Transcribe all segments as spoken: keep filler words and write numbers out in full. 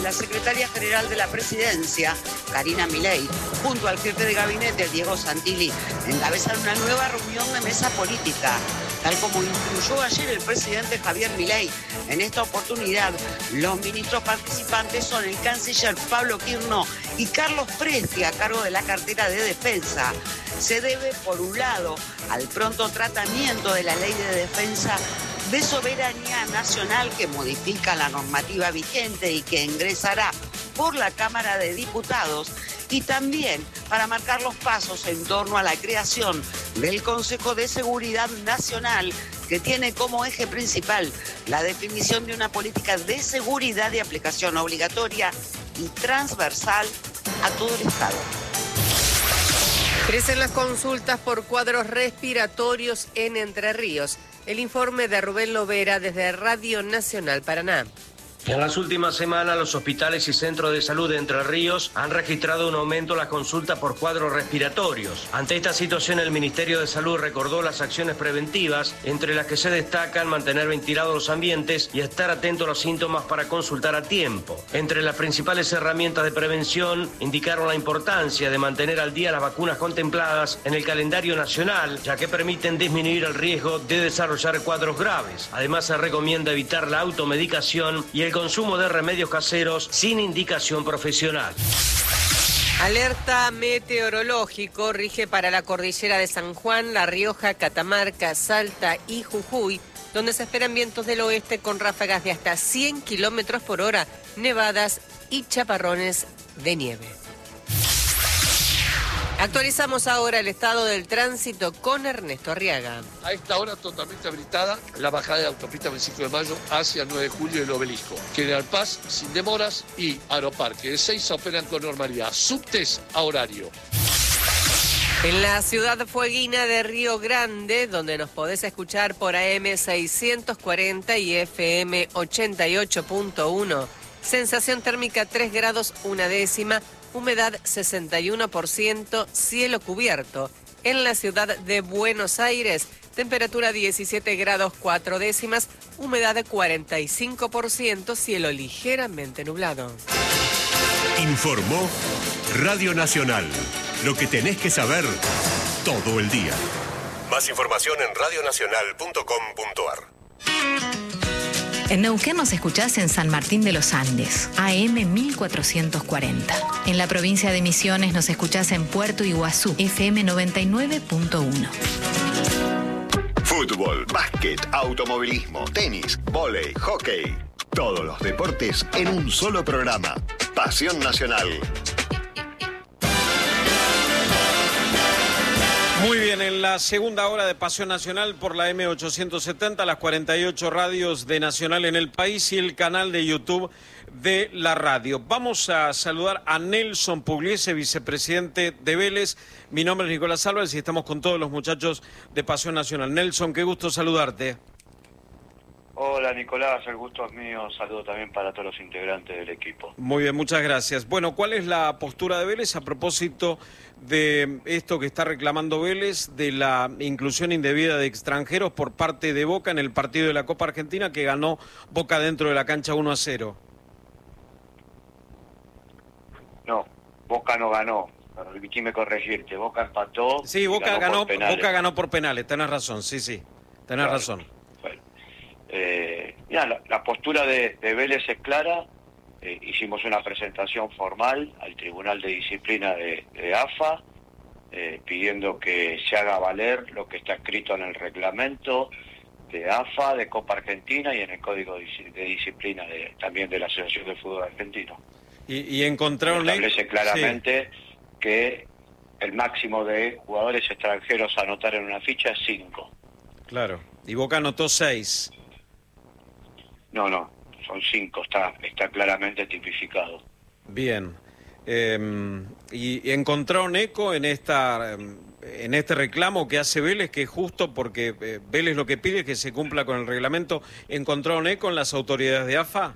la secretaria general de la presidencia, Karina Milei, junto al jefe de gabinete, Diego Santilli, encabezan una nueva reunión de mesa política, tal como incluyó ayer el presidente Javier Milei. En esta oportunidad, los ministros participantes son el canciller Pablo Quirno y Carlos Presti, a cargo de la cartera de Defensa. Se debe, por un lado, al pronto tratamiento de la Ley de Defensa de Soberanía Nacional, que modifica la normativa vigente y que ingresará por la Cámara de Diputados, y también para marcar los pasos en torno a la creación del Consejo de Seguridad Nacional, que tiene como eje principal la definición de una política de seguridad de aplicación obligatoria y transversal a todo el Estado. Crecen las consultas por cuadros respiratorios en Entre Ríos. El informe de Rubén Lovera desde Radio Nacional Paraná. En las últimas semanas, los hospitales y centros de salud de Entre Ríos han registrado un aumento en las consultas por cuadros respiratorios. Ante esta situación, el Ministerio de Salud recordó las acciones preventivas, entre las que se destacan mantener ventilados los ambientes y estar atento a los síntomas para consultar a tiempo. Entre las principales herramientas de prevención, indicaron la importancia de mantener al día las vacunas contempladas en el calendario nacional, ya que permiten disminuir el riesgo de desarrollar cuadros graves. Además, se recomienda evitar la automedicación y el consumo de remedios caseros sin indicación profesional. Alerta meteorológico rige para la cordillera de San Juan, La Rioja, Catamarca, Salta y Jujuy, donde se esperan vientos del oeste con ráfagas de hasta cien kilómetros por hora, nevadas y chaparrones de nieve. Actualizamos ahora el estado del tránsito con Ernesto Arriaga. A esta hora totalmente habilitada la bajada de la autopista veinticinco de mayo hacia el nueve de julio y el Obelisco. General Paz sin demoras y Aeroparque de Seiza operan con normalidad. Subtes a horario. En la ciudad fueguina de Río Grande, donde nos podés escuchar por A M seiscientos cuarenta y F M ochenta y ocho punto uno. Sensación térmica tres grados una décima. Humedad sesenta y uno por ciento, cielo cubierto. En la ciudad de Buenos Aires, temperatura diecisiete grados cuatro décimas, humedad cuarenta y cinco por ciento, cielo ligeramente nublado. Informó Radio Nacional. Lo que tenés que saber todo el día. Más información en radio nacional punto com punto a r. En Neuquén nos escuchás en San Martín de los Andes, A M mil cuatrocientos cuarenta. En la provincia de Misiones nos escuchás en Puerto Iguazú, F M noventa y nueve punto uno. Fútbol, básquet, automovilismo, tenis, vóley, hockey. Todos los deportes en un solo programa. Pasión Nacional. Muy bien, en la segunda hora de Pasión Nacional por la M ochocientos setenta, las cuarenta y ocho radios de Nacional en el país y el canal de YouTube de la radio. Vamos a saludar a Nelson Pugliese, vicepresidente de Vélez. Mi nombre es Nicolás Álvarez y estamos con todos los muchachos de Pasión Nacional. Nelson, qué gusto saludarte. Hola Nicolás, el gusto es mío. Saludo también para todos los integrantes del equipo. Muy bien, muchas gracias. Bueno, ¿cuál es la postura de Vélez a propósito de esto que está reclamando Vélez, de la inclusión indebida de extranjeros por parte de Boca en el partido de la Copa Argentina que ganó Boca dentro de la cancha uno a cero? No, Boca no ganó. Permitime corregirte, Boca empató. Sí, Boca ganó, ganó Boca ganó por penales, tenés razón, sí, sí, tenés claro. razón. Bueno, eh, mira, la, la postura de, de Vélez es clara. Eh, hicimos una presentación formal al Tribunal de Disciplina de, de A F A, eh, pidiendo que se haga valer lo que está escrito en el reglamento de A F A, de Copa Argentina y en el Código de, de Disciplina de, también de la Asociación de Fútbol Argentino. Y, y encontraron... Establece claramente sí. que el máximo de jugadores extranjeros a anotar en una ficha es cinco. Claro, y Boca anotó seis. No, no. Son cinco, está, está claramente tipificado. Bien. Eh, y, y encontraron eco en esta en este reclamo que hace Vélez, que es justo porque eh, Vélez lo que pide es que se cumpla con el reglamento. ¿Encontraron eco en las autoridades de A F A?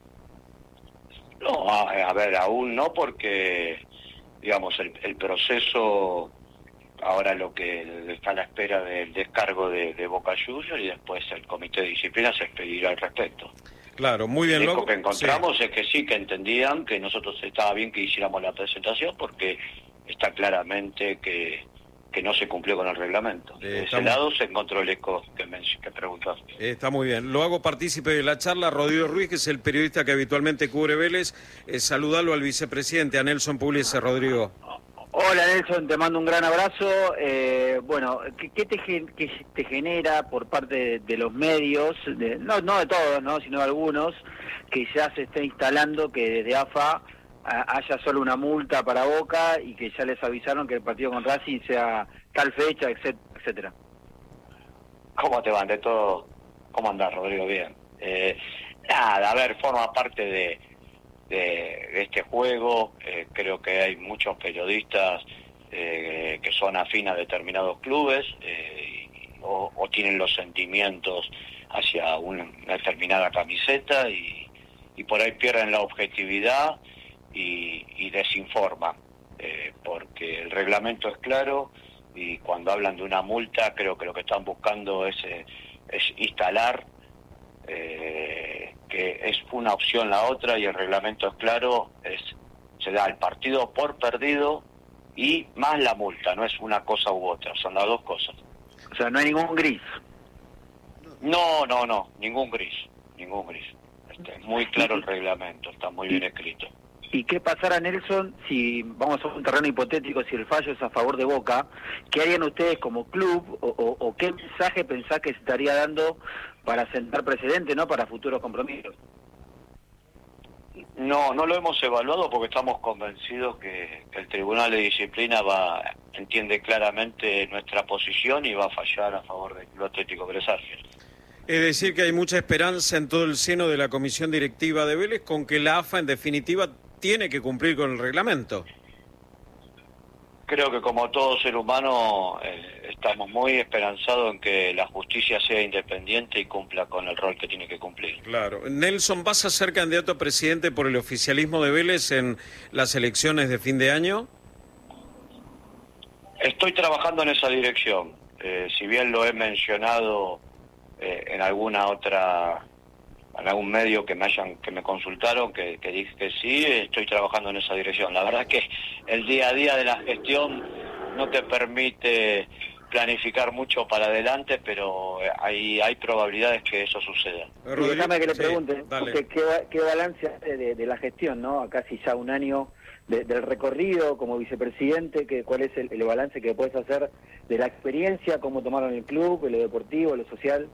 No, a, a ver, aún no, porque, digamos, el, el proceso, ahora lo que está a la espera del descargo de, de Boca Juniors y después el Comité de Disciplina se expedirá al respecto. Claro, muy bien. Lo único Luego, que encontramos sí. es que sí, que entendían que nosotros estaba bien que hiciéramos la presentación porque está claramente que, que no se cumplió con el reglamento. Eh, de ese estamos... lado se encontró el eco que, me, que preguntaste. Eh, está muy bien. Lo hago partícipe de la charla. Rodrigo Ruiz, que es el periodista que habitualmente cubre Vélez. Eh, saludalo al vicepresidente, a Nelson Pugliese. Rodrigo. Hola Nelson, te mando un gran abrazo. Eh, bueno, ¿qué, qué, te, qué te genera por parte de, de los medios, de, no, no de todos, ¿no? sino de algunos, que ya se esté instalando que desde A F A a, haya solo una multa para Boca y que ya les avisaron que el partido con Racing sea tal fecha, etcétera? ¿Cómo te van de todo? ¿Cómo andás, Rodrigo? Bien. Eh, nada, a ver, forma parte de... De, de este juego. Eh, creo que hay muchos periodistas eh, que son afines a determinados clubes eh, y, o, o tienen los sentimientos hacia una, una determinada camiseta y, y por ahí pierden la objetividad y, y desinforman, eh, porque el reglamento es claro y cuando hablan de una multa creo que lo que están buscando es, eh, es instalar Eh, que es una opción la otra y el reglamento es claro, es se da el partido por perdido y más la multa, no es una cosa u otra, son las dos cosas. O sea, no hay ningún gris. No, no, no, ningún gris, ningún gris. Este, es muy claro el reglamento, está muy bien escrito. ¿Y qué pasará, Nelson, si vamos a un terreno hipotético, si el fallo es a favor de Boca? ¿Qué harían ustedes como club o, o, o qué mensaje pensás que se estaría dando para sentar precedente, ¿no? Para futuros compromisos? No, no lo hemos evaluado porque estamos convencidos que, que el Tribunal de Disciplina va entiende claramente nuestra posición y va a fallar a favor del Club Atlético Vélez Arfiel. Es decir, que hay mucha esperanza en todo el seno de la comisión directiva de Vélez con que la A F A, en definitiva, tiene que cumplir con el reglamento. Creo que como todo ser humano eh, estamos muy esperanzados en que la justicia sea independiente y cumpla con el rol que tiene que cumplir. Claro. Nelson, ¿vas a ser candidato a presidente por el oficialismo de Vélez en las elecciones de fin de año? Estoy trabajando en esa dirección. Eh, si bien lo he mencionado eh, en alguna otra... en algún medio que me hayan que me consultaron, que, que dije que sí, estoy trabajando en esa dirección. La verdad es que el día a día de la gestión no te permite planificar mucho para adelante, pero hay hay probabilidades que eso suceda. Y déjame que le pregunte, sí, porque ¿qué, qué balance hace de, de la gestión, ¿no? A casi ya un año de, del recorrido como vicepresidente, que, ¿cuál es el, el balance que puedes hacer de la experiencia, cómo tomaron el club, lo deportivo, lo social?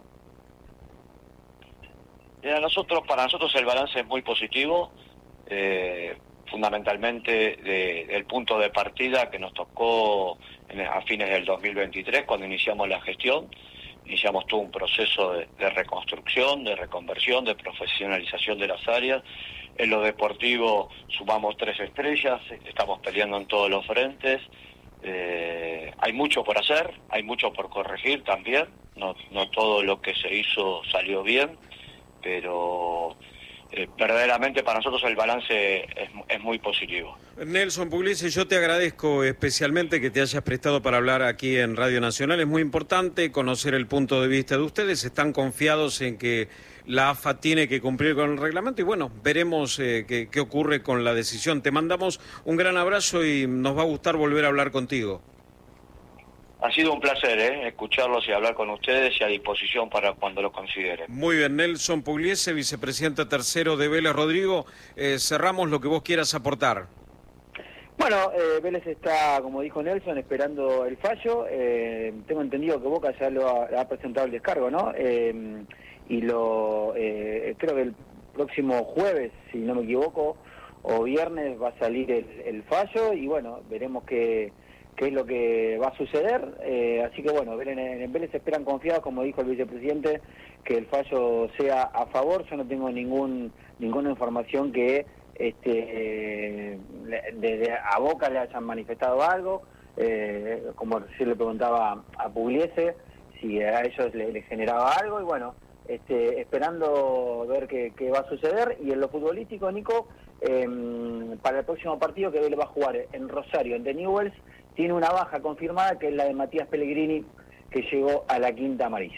Mira, nosotros, para nosotros el balance es muy positivo, eh, fundamentalmente de, del punto de partida que nos tocó en, a fines del dos mil veintitrés, cuando iniciamos la gestión. Iniciamos todo un proceso de, de reconstrucción, de reconversión, de profesionalización de las áreas. En lo deportivo sumamos tres estrellas, estamos peleando en todos los frentes. Eh, hay mucho por hacer, hay mucho por corregir también, no, no todo lo que se hizo salió bien, pero eh, verdaderamente para nosotros el balance es, es muy positivo. Nelson Pugliese, yo te agradezco especialmente que te hayas prestado para hablar aquí en Radio Nacional. Es muy importante conocer el punto de vista de ustedes. Están confiados en que la A F A tiene que cumplir con el reglamento y bueno, veremos eh, qué, qué ocurre con la decisión. Te mandamos un gran abrazo y nos va a gustar volver a hablar contigo. Ha sido un placer ¿eh? escucharlos y hablar con ustedes y a disposición para cuando lo consideren. Muy bien, Nelson Pugliese, vicepresidente tercero de Vélez. Rodrigo, eh, cerramos lo que vos quieras aportar. Bueno, eh, Vélez está, como dijo Nelson, esperando el fallo. Eh, tengo entendido que Boca ya lo ha, ha presentado el descargo, ¿no? Eh, y lo eh, creo que el próximo jueves, si no me equivoco, o viernes va a salir el, el fallo y bueno, veremos qué... qué es lo que va a suceder, eh, así que bueno, en, en Vélez esperan confiados, como dijo el vicepresidente, que el fallo sea a favor. Yo no tengo ningún ninguna información que este desde a Boca le hayan manifestado algo, eh, como recién le preguntaba a Pugliese, si a ellos les le generaba algo, y bueno, este, esperando ver qué, qué va a suceder. Y en lo futbolístico, Nico, eh, para el próximo partido que Vélez va a jugar en Rosario, en The Newells, tiene una baja confirmada que es la de Matías Pellegrini, que llegó a la quinta amarilla.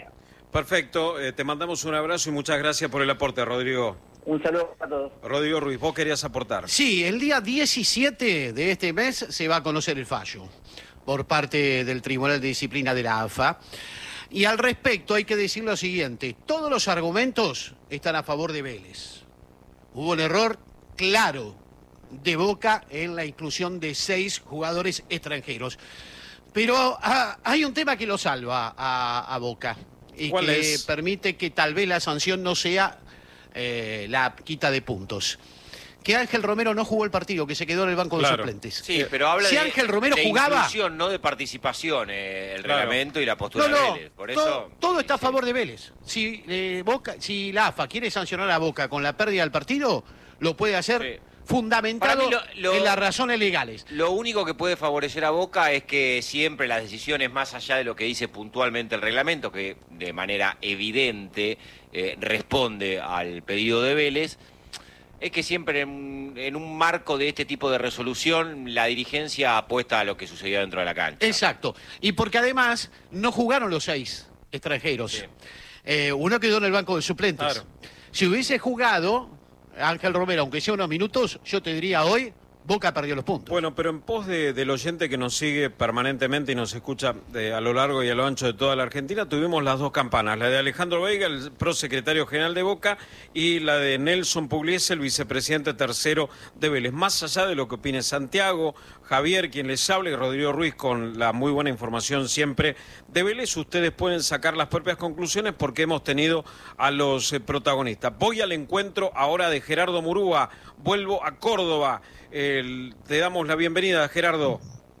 Perfecto, eh, te mandamos un abrazo y muchas gracias por el aporte, Rodrigo. Un saludo a todos. Rodrigo Ruiz, vos querías aportar. Sí, el día diecisiete de este mes se va a conocer el fallo por parte del Tribunal de Disciplina de la A F A. Y al respecto hay que decir lo siguiente, todos los argumentos están a favor de Vélez. Hubo un error claro de Boca en la inclusión de seis jugadores extranjeros. Pero ah, hay un tema que lo salva a, a Boca y ¿Cuál que es? permite que tal vez la sanción no sea eh, la quita de puntos. Que Ángel Romero no jugó el partido, que se quedó en el banco Claro. de suplentes. Sí, pero habla si de, Ángel Romero de jugaba, inclusión, no de participación, eh, el Claro. reglamento y la postura no, no, de Vélez. Por todo, eso, todo sí, está a sí. favor de Vélez. Si, eh, Boca, si la A F A quiere sancionar a Boca con la pérdida del partido, lo puede hacer Sí. fundamentado Para mí lo- lo- en las razones legales. Lo único que puede favorecer a Boca es que siempre las decisiones, más allá de lo que dice puntualmente el reglamento, que de manera evidente eh, responde al pedido de Vélez, es que siempre en, en un marco de este tipo de resolución la dirigencia apuesta a lo que sucedió dentro de la cancha. Exacto. Y porque además no jugaron los seis extranjeros. Sí. Eh, uno quedó en el banco de suplentes. Claro. Si hubiese jugado Ángel Romero, aunque sea unos minutos, yo te diría hoy, Boca perdió los puntos. Bueno, pero en pos de, del oyente que nos sigue permanentemente y nos escucha de, a lo largo y a lo ancho de toda la Argentina, tuvimos las dos campanas, la de Alejandro Veiga, el prosecretario general de Boca, y la de Nelson Pugliese, el vicepresidente tercero de Vélez. Más allá de lo que opine Santiago, Javier, quien les habla, y Rodrigo Ruiz, con la muy buena información siempre de Vélez, ustedes pueden sacar las propias conclusiones porque hemos tenido a los eh, protagonistas. Voy al encuentro ahora de Gerardo Murúa, vuelvo a Córdoba. El, te damos la bienvenida, Gerardo.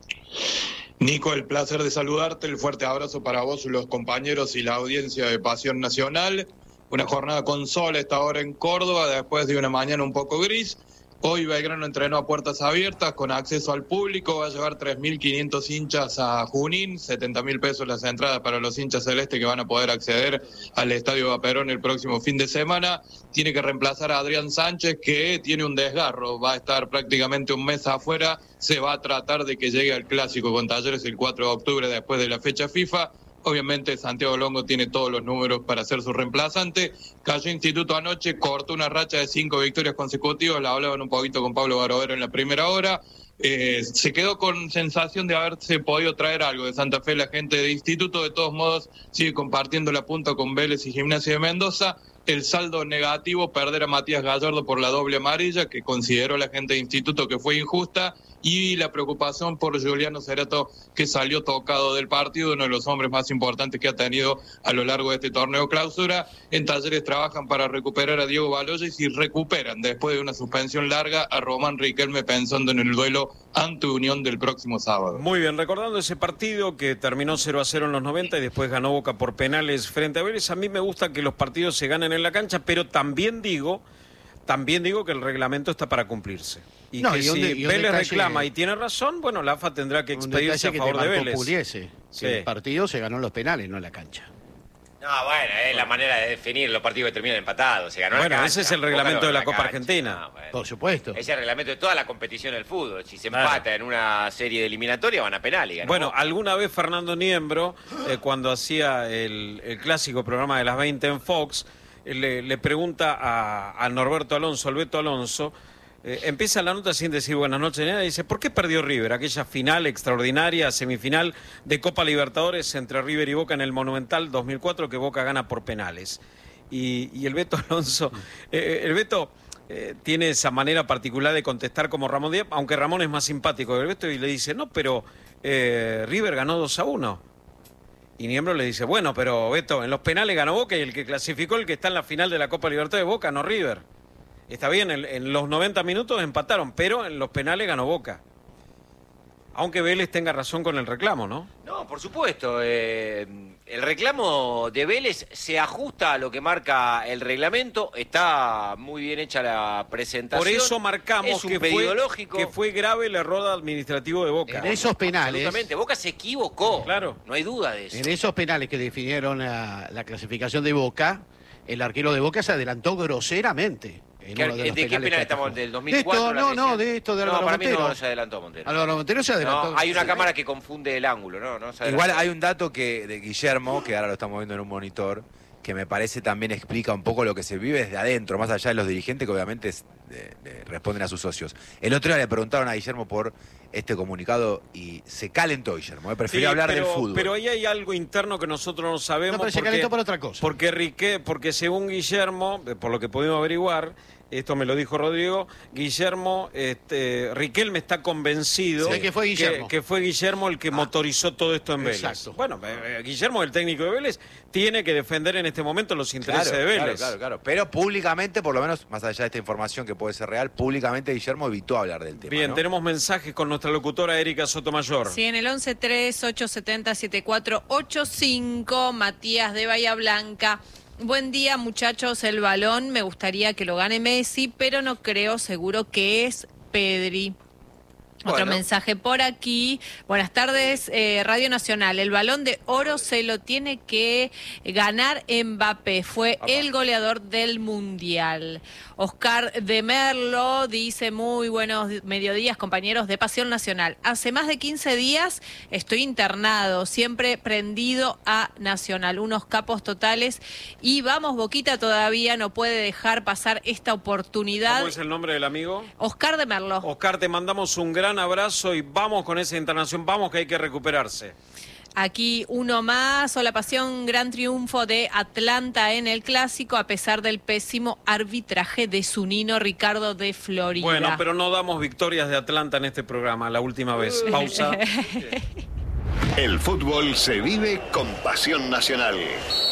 Nico, el placer de saludarte, el fuerte abrazo para vos, los compañeros y la audiencia de Pasión Nacional. Una jornada con sol a esta hora en Córdoba, después de una mañana un poco gris. Hoy Belgrano entrenó a puertas abiertas, con acceso al público, va a llevar tres mil quinientos hinchas a Junín, setenta mil pesos las entradas para los hinchas celestes que van a poder acceder al Estadio Vaperón el próximo fin de semana. Tiene que reemplazar a Adrián Sánchez, que tiene un desgarro, va a estar prácticamente un mes afuera, se va a tratar de que llegue al Clásico con Talleres el cuatro de octubre después de la fecha FIFA. Obviamente Santiago Longo tiene todos los números para ser su reemplazante. Cayó Instituto anoche, cortó una racha de cinco victorias consecutivas, la hablaban un poquito con Pablo Barovero en la primera hora. Eh, se quedó con sensación de haberse podido traer algo de Santa Fe la gente de Instituto. De todos modos sigue compartiendo la punta con Vélez y Gimnasia de Mendoza. El saldo negativo, perder a Matías Gallardo por la doble amarilla, que consideró la gente de Instituto que fue injusta, y la preocupación por Juliano Cerato, que salió tocado del partido, uno de los hombres más importantes que ha tenido a lo largo de este torneo clausura. En Talleres trabajan para recuperar a Diego Baloyes y recuperan, después de una suspensión larga, a Román Riquelme, pensando en el duelo ante Unión del próximo sábado. Muy bien, recordando ese partido que terminó cero a cero en los noventa y después ganó Boca por penales frente a Vélez, a mí me gusta que los partidos se ganen en la cancha, pero también digo, también digo que el reglamento está para cumplirse. Y No, que y un de- si y un Vélez detalle- reclama y tiene razón, bueno, la A F A tendrá que Un expedirse a detalle que favor te de marcó Vélez. Pugliese, que Sí. el partido se ganó en los penales, no en la cancha. No, bueno, es la manera de definir los partidos que terminan empatados. Se ganó en la Bueno, cancha, ese es el Boca reglamento ganó de la en Copa cancha. Argentina. No, bueno. Por supuesto. Ese es el reglamento de toda la competición del fútbol. Si se Claro. empata en una serie de eliminatoria, van a penal y ganó Bueno, Boca. alguna vez Fernando Niembro, eh, cuando hacía el, el clásico programa de las veinte en Fox, eh, le, le pregunta a, a Norberto Alonso, al Beto Alonso, eh, empieza la nota sin decir buenas noches, nada, y dice, ¿por qué perdió River? Aquella final extraordinaria, semifinal de Copa Libertadores entre River y Boca en el Monumental dos mil cuatro, que Boca gana por penales. Y, y el Beto Alonso, eh, el Beto... Eh, tiene esa manera particular de contestar como Ramón Díaz, aunque Ramón es más simpático que el Beto, y le dice, no, pero eh, River ganó dos a uno. Y Niembro le dice, bueno, pero Beto, en los penales ganó Boca y el que clasificó, el que está en la final de la Copa Libertadores, Boca, no River. Está bien, en, en los noventa minutos empataron, pero en los penales ganó Boca. Aunque Vélez tenga razón con el reclamo, ¿no? No, por supuesto. Eh, el reclamo de Vélez se ajusta a lo que marca el reglamento. Está muy bien hecha la presentación. Por eso marcamos es un que, pedido fue, lógico. que fue grave el error administrativo de Boca. En esos penales, Absolutamente. Boca se equivocó. Claro. No hay duda de eso. en esos penales que definieron la, la clasificación de Boca, el arquero de Boca se adelantó groseramente. En ¿Qué- uno de, los ¿De qué penales penal que estamos? atajó. ¿Del dos De mil cuatro? esto, la no, que no, decía? de esto de No, Álvaro para mí Montero. no se adelantó Montero. Álvaro Montero se adelantó. No, hay una cámara que confunde el ángulo, ¿no? no se Igual adelantó. hay un dato que de Guillermo, que ahora lo estamos viendo en un monitor, que me parece también explica un poco lo que se vive desde adentro, más allá de los dirigentes que obviamente es, de, de, responden a sus socios. El otro día le preguntaron a Guillermo por este comunicado y se calentó Guillermo, ¿eh? Prefirió sí, hablar pero, del fútbol. Pero ahí hay algo interno que nosotros no sabemos. No, pero se porque, calentó por otra cosa. Porque, Riquel, porque según Guillermo, por lo que pudimos averiguar, esto me lo dijo Rodrigo, Guillermo, este, Riquelme está convencido sí, que, fue Guillermo. Que, que fue Guillermo el que ah, motorizó todo esto en Vélez. Exacto. Bueno, eh, Guillermo, el técnico de Vélez, tiene que defender en este momento los intereses claro, de Vélez. Claro, claro, claro. Pero públicamente, por lo menos, más allá de esta información que puede ser real, públicamente Guillermo evitó hablar del tema. Bien, ¿no? Tenemos mensajes con nuestra locutora Erika Sotomayor. Sí, en el once tres ocho siete cero siete cuatro ocho cinco, Matías de Bahía Blanca. Buen día, muchachos, el balón me gustaría que lo gane Messi, pero no creo, seguro que es Pedri. Bueno. Otro mensaje por aquí. Buenas tardes, eh, Radio Nacional. El Balón de Oro se lo tiene que ganar Mbappé. Fue Apa. el goleador del Mundial. Oscar de Merlo dice: muy buenos mediodías, compañeros de Pasión Nacional. Hace más de quince días estoy internado, siempre prendido a Nacional. Unos capos totales. Y vamos, Boquita todavía no puede dejar pasar esta oportunidad. ¿Cómo es el nombre del amigo? Oscar de Merlo. Oscar, te mandamos un gran abrazo y vamos con esa internación, vamos que hay que recuperarse. Aquí uno más. Hola Pasión, gran triunfo de Atlanta en el Clásico a pesar del pésimo arbitraje de Zunino, Ricardo de Florida. Bueno, pero no damos victorias de Atlanta en este programa, la última vez. Pausa. El fútbol se vive con Pasión Nacional.